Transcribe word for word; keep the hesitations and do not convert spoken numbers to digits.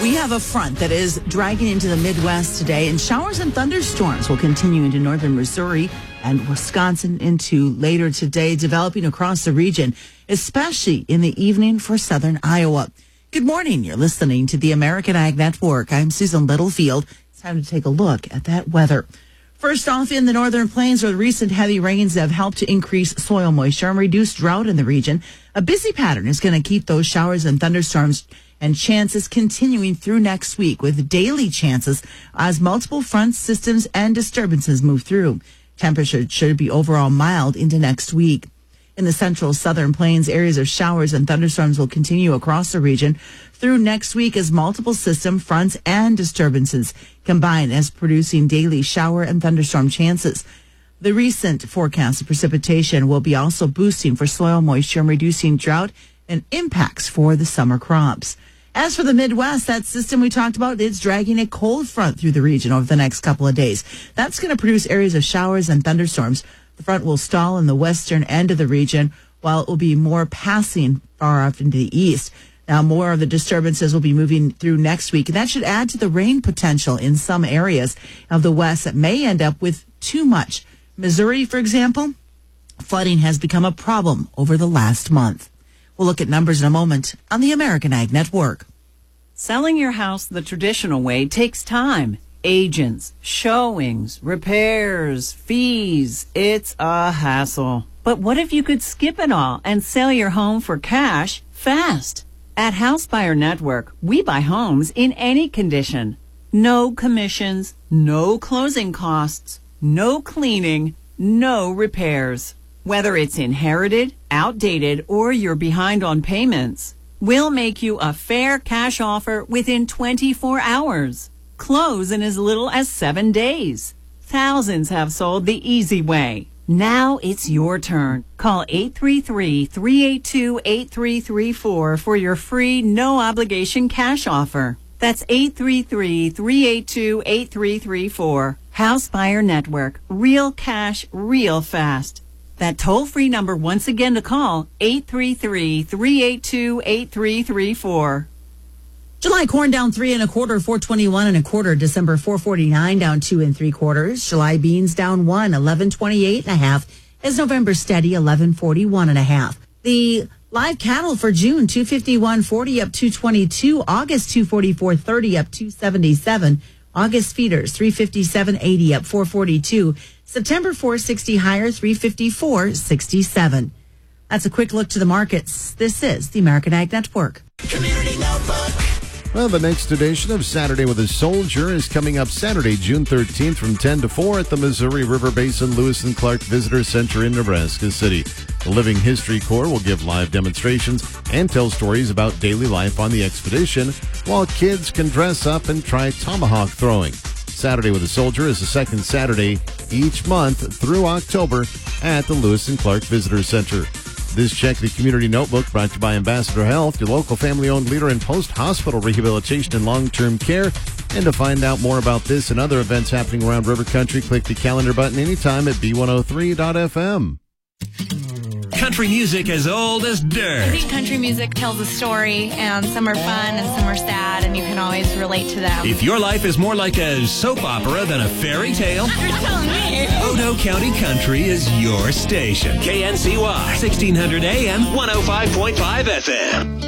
We have a front that is dragging into the Midwest today, and showers and thunderstorms will continue into northern Missouri and Wisconsin into later today, developing across the region, especially in the evening for southern Iowa. Good morning. You're listening to the American Ag Network. I'm Susan Littlefield. It's time to take a look at that weather. First off, in the northern plains, where the recent heavy rains have helped to increase soil moisture and reduce drought in the region, a busy pattern is going to keep those showers and thunderstorms and chances continuing through next week, with daily chances as multiple front systems and disturbances move through. Temperature should be overall mild into next week. In the central southern plains, areas of showers and thunderstorms will continue across the region through next week as multiple system fronts and disturbances combine as producing daily shower and thunderstorm chances. The recent forecast of precipitation will be also boosting for soil moisture and reducing drought and impacts for the summer crops. As for the Midwest, that system we talked about, it's dragging a cold front through the region over the next couple of days. That's going to produce areas of showers and thunderstorms. The front will stall in the western end of the region, while it will be more passing far off into the east. Now, more of the disturbances will be moving through next week, and that should add to the rain potential in some areas of the west that may end up with too much. Missouri, for example, flooding has become a problem over the last month. We'll look at numbers in a moment on the American Ag Network. Selling your house the traditional way takes time. Agents, showings, repairs, fees. It's a hassle. But what if you could skip it all and sell your home for cash fast? At House Buyer Network, we buy homes in any condition. No commissions, no closing costs, no cleaning, no repairs. Whether it's inherited, outdated, or you're behind on payments, we'll make you a fair cash offer within twenty-four hours. Close in as little as seven days. Thousands have sold the easy way. Now it's your turn. Call eight three three, three eight two, eight three three four for your free, no-obligation cash offer. That's eight three three, three eight two, eight three three four. House Buyer Network. Real cash, real fast. That toll-free number once again to call, eight three three, three eight two, eight three three four. July corn down three and a quarter, four twenty-one and a quarter. December four forty-nine down two and three quarters. July beans down one, eleven twenty-eight and a half. As November steady, eleven forty-one and a half. The live cattle for June, two fifty-one forty up two twenty-two. August two forty-four thirty up two seventy-seven. August feeders three fifty-seven eighty up four forty-two. September four sixty higher, three fifty-four sixty-seven. That's a quick look to the markets. This is the American Ag Network. Community Notebook. Well, the next edition of Saturday with a Soldier is coming up Saturday, June thirteenth from ten to four at the Missouri River Basin Lewis and Clark Visitor Center in Nebraska City. The Living History Corps will give live demonstrations and tell stories about daily life on the expedition, while kids can dress up and try tomahawk throwing. Saturday with a Soldier is the second Saturday each month through October at the Lewis and Clark Visitor Center. This Check the Community Notebook brought to you by Ambassador Health, your local family-owned leader in post-hospital rehabilitation and long-term care. And to find out more about this and other events happening around River Country, click the calendar button anytime at B one oh three dot F M. Country music as old as dirt. I think country music tells a story, and some are fun and some are sad, and you can always relate to them. If your life is more like a soap opera than a fairy tale, You're telling me. Odo County Country is your station. K N C Y, sixteen hundred A M, one oh five point five F M.